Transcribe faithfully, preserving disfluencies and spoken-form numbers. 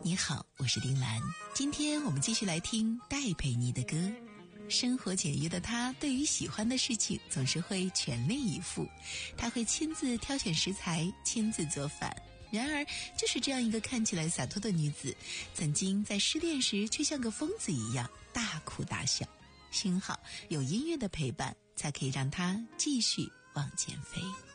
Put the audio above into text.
你好，我是丁兰。今天我们继续来听戴佩妮的歌。生活简约的她，对于喜欢的事情总是会全力以赴。她会亲自挑选食材，亲自做饭。然而，就是这样一个看起来洒脱的女子，曾经在失恋时却像个疯子一样大哭大笑。幸好有音乐的陪伴，才可以让她继续往前飞。